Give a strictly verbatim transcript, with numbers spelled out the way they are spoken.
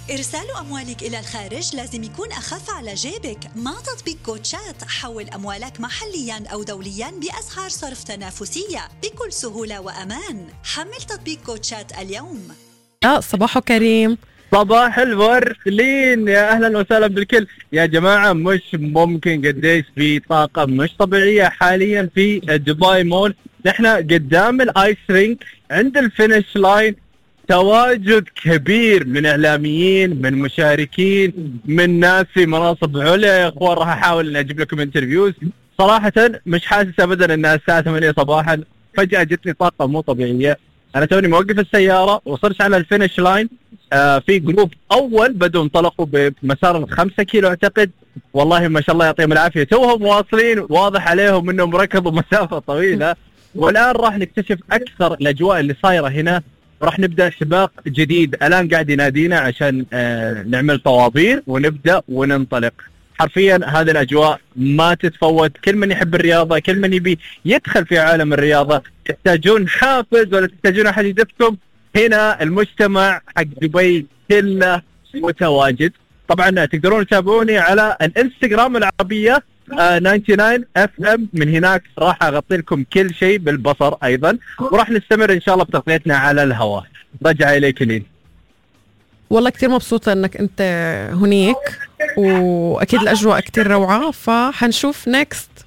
إرسال أموالك إلى الخارج لازم يكون أخف على جيبك. مع تطبيق كوتشات حول أموالك محلياً أو دولياً بأسعار صرف تنافسية بكل سهولة وأمان. حمل تطبيق كوتشات اليوم. آه صباحو كريم. صباح الورسلين، يا أهلا وسهلا بالكل. يا جماعة مش ممكن قديش في طاقة مش طبيعية حاليا في دبي مول. نحن قدام الآيس رينك عند الفينش لاين، تواجد كبير من إعلاميين، من مشاركين، من ناس في مناصب عليا. يا أخوان راح أحاول أن أجيب لكم انترفيوز. صراحة مش حاسس أبدا أنها الساعة ثمانية صباحا، فجأة جتني طاقة مو طبيعية. أنا توني موقف السيارة وصلت على الفينش لاين. آه في جروب أول بدوا انطلقوا بمسار الخمسة كيلو أعتقد. والله ما شاء الله يعطيهم العافية، توهم واصلين، واضح عليهم أنهم ركضوا مسافة طويلة. والآن راح نكتشف أكثر الأجواء اللي صايرة هنا. راح نبدأ سباق جديد، الآن قاعد ينادينا عشان آه نعمل طوابير ونبدأ وننطلق. حرفيا هذه الأجواء ما تتفوت. كل من يحب الرياضة، كل من يبي يدخل في عالم الرياضة، تحتاجون حافز ولا تحتاجون أحد يدفكم. هنا المجتمع حق دبي كله متواجد. طبعا تقدرون تتابعوني على الانستغرام العربية آه تسعة وتسعين اف ام. من هناك راح اغطي لكم كل شيء بالبصر ايضا، وراح نستمر ان شاء الله بتغطيتنا على الهواء. رجع اليك لين. والله كتير مبسوطة انك انت هنيك، واكيد الاجواء كتير روعة، فحنشوف نيكست